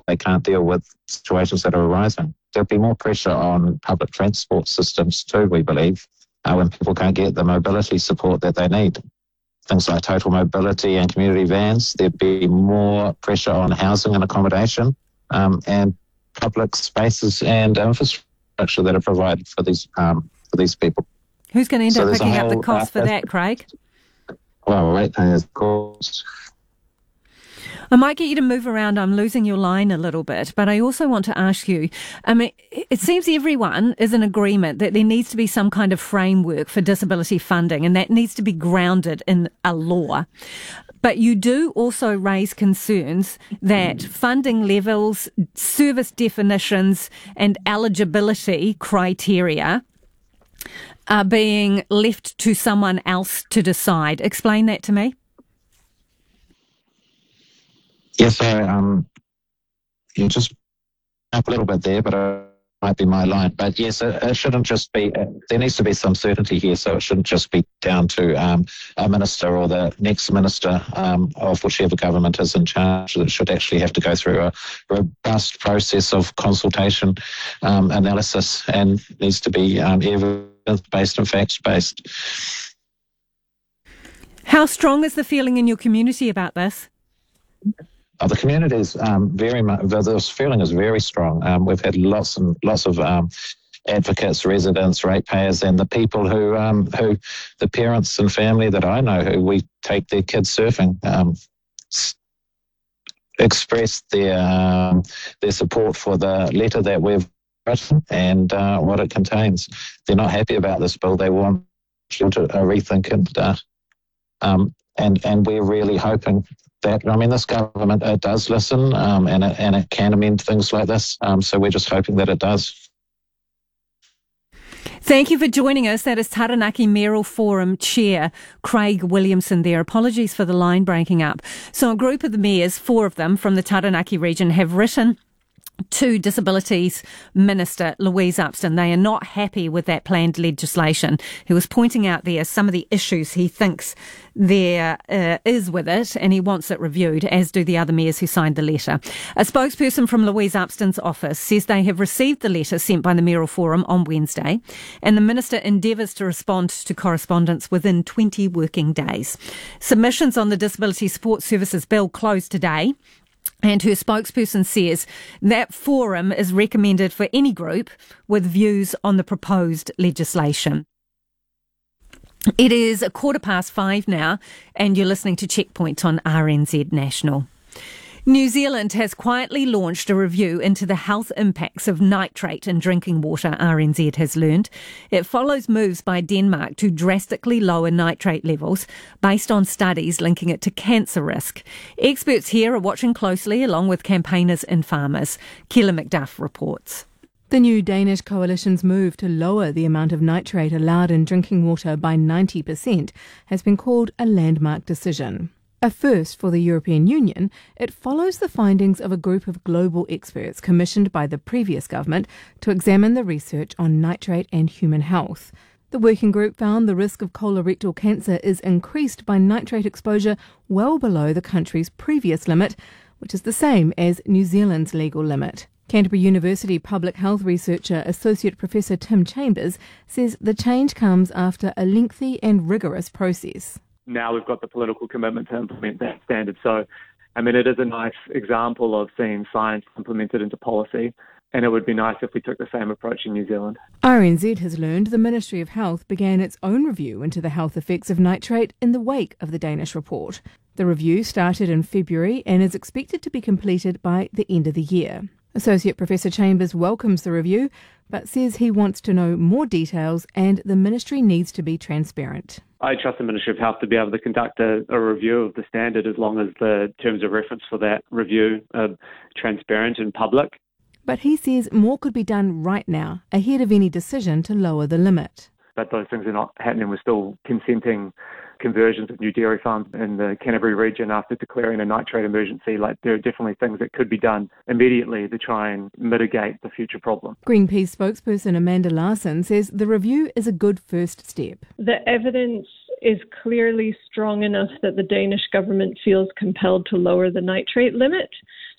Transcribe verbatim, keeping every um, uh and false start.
they can't deal with situations that are arising. There'll be more pressure on public transport systems too, we believe, uh, when people can't get the mobility support that they need. Things like total mobility and community vans, there'd be more pressure on housing and accommodation um, and public spaces and infrastructure that are provided for these um, for these people. Who's going to end so up picking whole, up the cost uh, for that, Craig? Well, ratepayers, of course. I might get you to move around. I'm losing your line a little bit, but I also want to ask you, I mean, it seems everyone is in agreement that there needs to be some kind of framework for disability funding, and that needs to be grounded in a law. But you do also raise concerns that funding levels, service definitions, and eligibility criteria are being left to someone else to decide. Explain that to me. Yes, so um, you just up a little bit there, but it might be my line. But yes, it, it shouldn't just be, uh, there needs to be some certainty here, so it shouldn't just be down to um, a minister or the next minister um, of whichever government is in charge. It should actually have to go through a robust process of consultation, um, analysis, and needs to be um, evidence-based and facts-based. How strong is the feeling in your community about this? Oh, the community is um, very much, this feeling is very strong. Um, we've had lots and lots of um, advocates, residents, ratepayers, and the people who, um, who, the parents and family that I know who we take their kids surfing, um, express their um, their support for the letter that we've written and uh, what it contains. They're not happy about this bill. They want to uh, rethink it. Uh, um, and and we're really hoping that, I mean, this government, it does listen um, and, it, and it can amend things like this. Um, so we're just hoping that it does. Thank you for joining us. That is Taranaki Mayoral Forum Chair Craig Williamson there. Apologies for the line breaking up. So a group of the mayors, four of them from the Taranaki region, have written to Disabilities Minister Louise Upston. They are not happy with that planned legislation. He was pointing out there some of the issues he thinks there uh, is with it, and he wants it reviewed, as do the other mayors who signed the letter. A spokesperson from Louise Upston's office says they have received the letter sent by the Mayoral Forum on Wednesday, and the minister endeavours to respond to correspondence within twenty working days. Submissions on the Disability Support Services Bill closed today, and her spokesperson says that forum is recommended for any group with views on the proposed legislation. It is a quarter past five now, and you're listening to Checkpoint on R N Z National. New Zealand has quietly launched a review into the health impacts of nitrate in drinking water, R N Z has learned. It follows moves by Denmark to drastically lower nitrate levels based on studies linking it to cancer risk. Experts here are watching closely along with campaigners and farmers. Keela McDuff reports. The new Danish coalition's move to lower the amount of nitrate allowed in drinking water by ninety percent has been called a landmark decision. A first for the European Union, it follows the findings of a group of global experts commissioned by the previous government to examine the research on nitrate and human health. The working group found the risk of colorectal cancer is increased by nitrate exposure well below the country's previous limit, which is the same as New Zealand's legal limit. Canterbury University public health researcher Associate Professor Tim Chambers says the change comes after a lengthy and rigorous process. Now we've got the political commitment to implement that standard. So, I mean, it is a nice example of seeing science implemented into policy, and it would be nice if we took the same approach in New Zealand. R N Z has learned the Ministry of Health began its own review into the health effects of nitrate in the wake of the Danish report. The review started in February and is expected to be completed by the end of the year. Associate Professor Chambers welcomes the review, but says he wants to know more details and the ministry needs to be transparent. I trust the Ministry of Health to be able to conduct a, a review of the standard as long as the terms of reference for that review are transparent and public. But he says more could be done right now, ahead of any decision to lower the limit. But those things are not happening. We're still consenting conversions of new dairy farms in the Canterbury region after declaring a nitrate emergency. Like, there are definitely things that could be done immediately to try and mitigate the future problem. Greenpeace spokesperson Amanda Larson says the review is a good first step. The evidence is clearly strong enough that the Danish government feels compelled to lower the nitrate limit.